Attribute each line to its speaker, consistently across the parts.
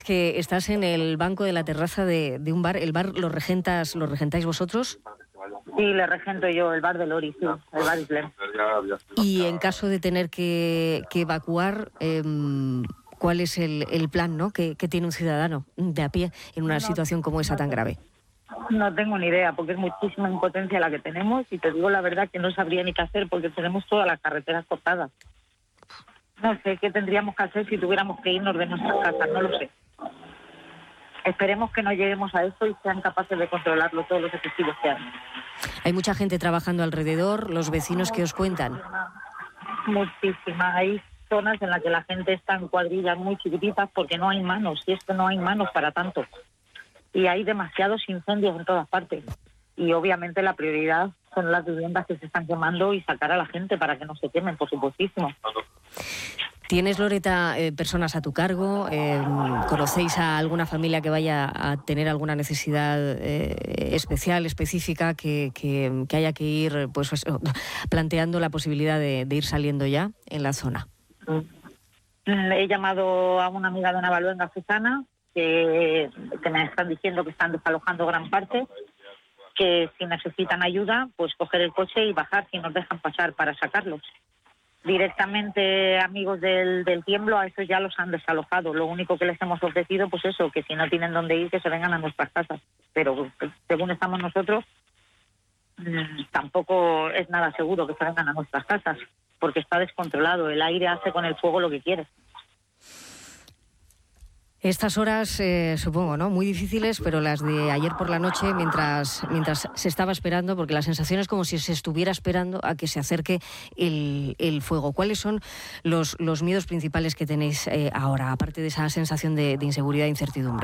Speaker 1: Que estás en el banco de la terraza de un bar. ¿El bar lo regentáis vosotros?
Speaker 2: Sí, le regento yo, el bar de Lori, sí, el bar Islam.
Speaker 1: Y en caso de tener que evacuar, ¿cuál es el plan, ¿no? que tiene un ciudadano de a pie en una situación como esa tan grave?
Speaker 2: No tengo ni idea, porque es muchísima impotencia la que tenemos y te digo la verdad que no sabría ni qué hacer porque tenemos todas las carreteras cortadas. No sé qué tendríamos que hacer si tuviéramos que irnos de nuestras casas, no lo sé. Esperemos que no lleguemos a eso y sean capaces de controlarlo todos los efectivos que hay.
Speaker 1: Hay mucha gente trabajando alrededor, los vecinos que os cuentan.
Speaker 2: Muchísima. Hay zonas en las que la gente está en cuadrillas muy chiquititas porque no hay manos, y es que no hay manos para tanto. Y hay demasiados incendios en todas partes. Y obviamente la prioridad son las viviendas que se están quemando y sacar a la gente para que no se quemen, por supuestísimo.
Speaker 1: ¿Tienes, Loreta, personas a tu cargo? ¿Conocéis a alguna familia que vaya a tener alguna necesidad especial, específica, que haya que ir planteando la posibilidad de ir saliendo ya en la zona?
Speaker 2: He llamado a una amiga de Navaluenga, Susana, que me están diciendo que están desalojando gran parte, que si necesitan ayuda, pues coger el coche y bajar si nos dejan pasar para sacarlos. Directamente amigos del tiemblo, a esos ya los han desalojado. Lo único que les hemos ofrecido, pues eso, que si no tienen dónde ir, que se vengan a nuestras casas. Pero según estamos nosotros, tampoco es nada seguro que se vengan a nuestras casas, porque está descontrolado. El aire hace con el fuego lo que quiere.
Speaker 1: Estas horas, supongo, ¿no? Muy difíciles, pero las de ayer por la noche, mientras se estaba esperando, porque la sensación es como si se estuviera esperando a que se acerque el fuego. ¿Cuáles son los miedos principales que tenéis ahora, aparte de esa sensación de inseguridad e incertidumbre?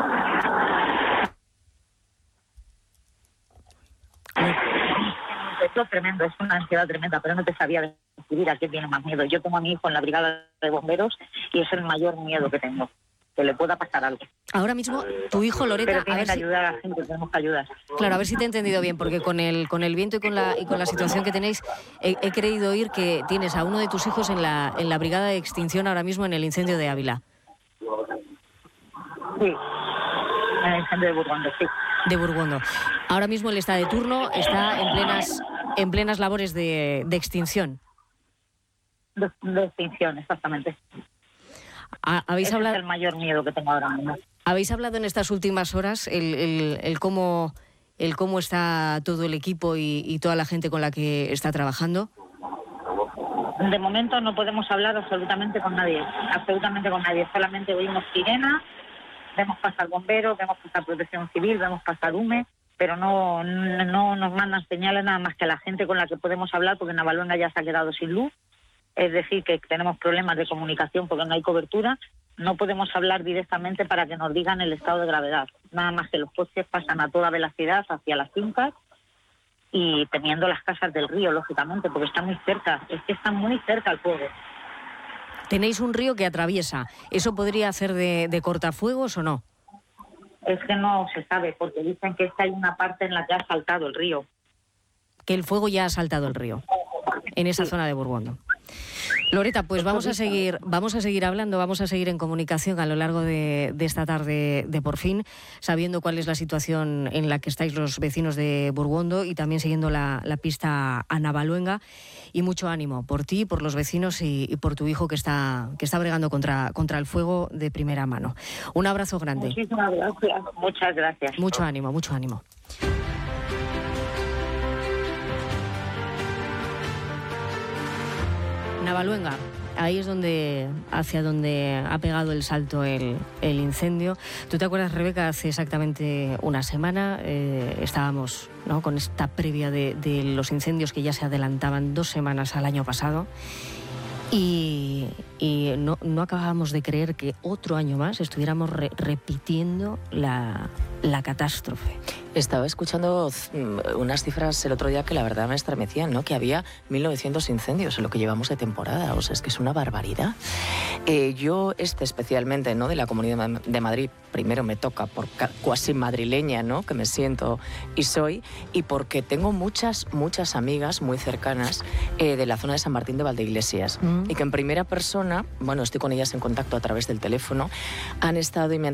Speaker 2: Es tremendo, es una ansiedad tremenda, pero no te sabía describir a qué tiene más miedo. Yo tengo a mi hijo en la brigada de bomberos y es el mayor miedo que tengo, que le pueda pasar algo.
Speaker 1: Ahora mismo, tu hijo, Loreta...
Speaker 2: Pero tiene que ayudar a la gente, tenemos que ayudar.
Speaker 1: Claro, a ver si te he entendido bien, porque con el viento y con la situación que tenéis, he creído oír que tienes a uno de tus hijos en la brigada de extinción ahora mismo en el incendio de Ávila.
Speaker 2: Sí, en el incendio de Burgondo, sí.
Speaker 1: De Burgondo. Ahora mismo él está de turno, está en plenas labores de extinción.
Speaker 2: De extinción, exactamente.
Speaker 1: ¿Habéis hablado?
Speaker 2: Es el mayor miedo que tengo ahora mismo.
Speaker 1: ¿Habéis hablado en estas últimas horas el cómo está todo el equipo y toda la gente con la que está trabajando?
Speaker 2: De momento no podemos hablar absolutamente con nadie. Solamente oímos sirenas, vemos pasar bomberos, vemos pasar protección civil, vemos pasar UME, pero no nos mandan señales nada más que a la gente con la que podemos hablar, porque Navaluenga ya se ha quedado sin luz. Es decir, que tenemos problemas de comunicación porque no hay cobertura. No podemos hablar directamente para que nos digan el estado de gravedad. Nada más que los coches pasan a toda velocidad hacia las fincas y teniendo las casas del río, lógicamente, porque está muy cerca. Es que está muy cerca el fuego.
Speaker 1: Tenéis un río que atraviesa. ¿Eso podría hacer de cortafuegos o no?
Speaker 2: Es que no se sabe, porque dicen que hay una parte en la que ha saltado el río.
Speaker 1: Que el fuego ya ha saltado el río, en esa zona de Burgondo. Loreta, pues vamos a seguir hablando, vamos a seguir en comunicación a lo largo de esta tarde de Por Fin, sabiendo cuál es la situación en la que estáis los vecinos de Burgondo y también siguiendo la pista a Navaluenga. Y mucho ánimo por ti, por los vecinos y por tu hijo que está bregando contra el fuego de primera mano. Un abrazo grande.
Speaker 2: Muchísimas gracias. Muchas gracias.
Speaker 1: Mucho ánimo, mucho ánimo. Navaluenga, ahí es hacia donde ha pegado el salto el incendio. ¿Tú te acuerdas, Rebeca? Hace exactamente una semana estábamos, ¿no?, con esta previa de los incendios que ya se adelantaban 2 semanas al año pasado y no acabábamos de creer que otro año más estuviéramos repitiendo la catástrofe.
Speaker 3: Estaba escuchando unas cifras el otro día que la verdad me estremecían, ¿no? Que había 1.900 incendios en lo que llevamos de temporada. O sea, es que es una barbaridad. Yo, especialmente, ¿no? De la Comunidad de Madrid, primero me toca por cuasi madrileña, ¿no? Que me siento y soy, y porque tengo muchas amigas muy cercanas de la zona de San Martín de Valdeiglesias, y que en primera persona, bueno, estoy con ellas en contacto a través del teléfono, han estado y me han